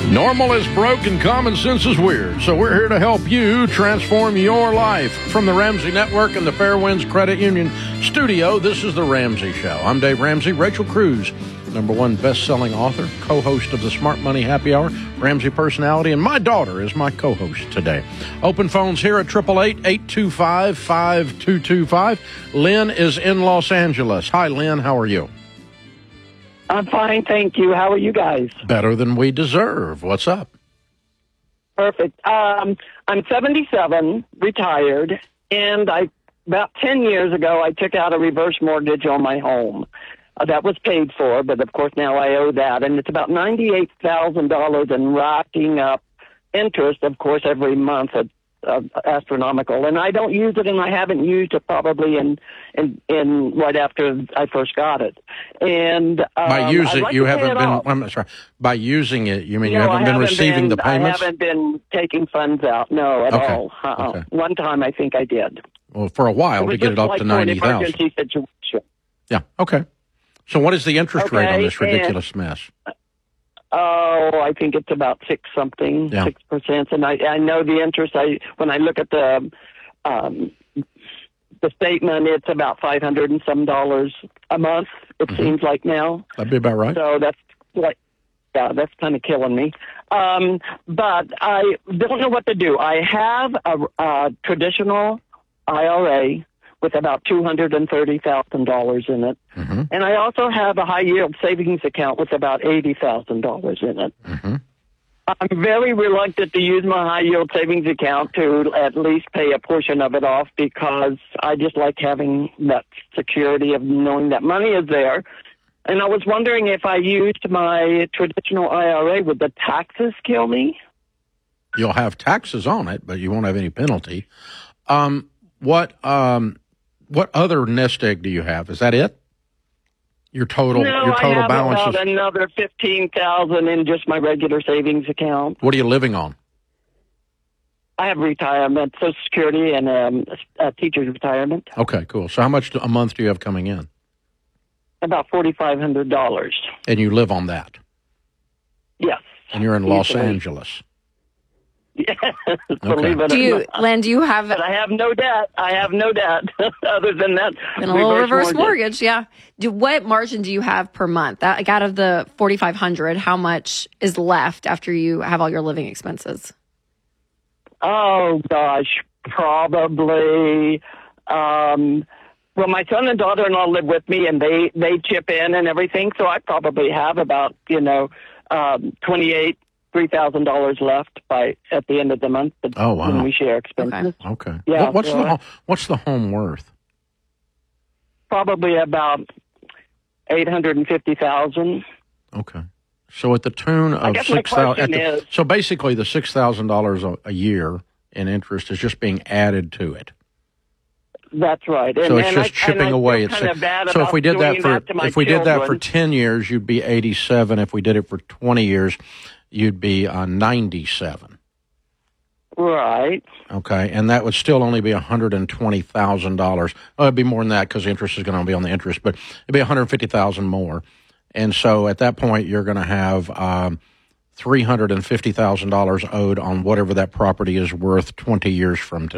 Normal is broke and common sense is weird, so we're here to help you transform your life. From the Ramsey Network and the Fairwinds Credit Union studio, this is The Ramsey Show. I'm Dave Ramsey. Rachel Cruz, #1 best-selling author, co-host of the Smart Money Happy Hour, Ramsey personality, and my daughter is my co-host today. Open phones here at 888-825-5225. Lynn is in Los Angeles. Hi, Lynn. How are you? I'm fine, thank you. How are you guys? Better than we deserve. What's up? Perfect. I'm 77, retired, and about 10 years ago, I took out a reverse mortgage on my home. That was paid for, but of course now I owe that, and it's about $98,000 in racking up interest, of course, every month. Astronomical, and I don't use it, and I haven't used it probably in right after I first got it. And by using it, you haven't been. I'm sorry. By using it, you mean you haven't been receiving the payments? I haven't been taking funds out. No, at all. Okay. One time I think I did. Well, for a while to get it up to 90,000. Emergency situation. Yeah. Okay. So, what is the interest rate on this ridiculous mess? Oh, I think it's about 6%. And I know the interest. When I look at the statement, it's about $500 and some a month. It seems like now. That'd be about right. So that's that's kind of killing me. But I don't know what to do. I have a traditional IRA with about $230,000 in it. Mm-hmm. And I also have a high-yield savings account with about $80,000 in it. Mm-hmm. I'm very reluctant to use my high-yield savings account to at least pay a portion of it off because I just like having that security of knowing that money is there. And I was wondering if I used my traditional IRA, would the taxes kill me? You'll have taxes on it, but you won't have any penalty. What other nest egg do you have? Is that it? Your total balance is about another $15,000 in just my regular savings account. What are you living on? I have retirement, Social Security, and a teacher's retirement. Okay, cool. So how much a month do you have coming in? About $4,500. And you live on that? Yes. And you're in Los Angeles? Yes, okay. Believe it or not. Len, do you have... But I have no debt. Other than that. And a little reverse mortgage, yeah. What margin do you have per month? Out of the $4,500, how much is left after you have all your living expenses? Oh, gosh, probably... well, my son and daughter-in-law live with me, and they chip in and everything, so I probably have about, $3,000 left at the end of the month. Oh, wow. When we share expenses. Okay. Yeah. What's the home worth? Probably about $850,000. Okay. So at the tune of $6,000. So basically, the $6,000 a year in interest is just being added to it. That's right. So it's just chipping away. So if we did that for 10 years, you'd be 87. If we did it for 20 years, you'd be 97. Right. Okay, and that would still only be $120,000. Oh, it'd be more than that because the interest is going to be on the interest, but it'd be $150,000 more. And so at that point, you're going to have $350,000 owed on whatever that property is worth 20 years from today.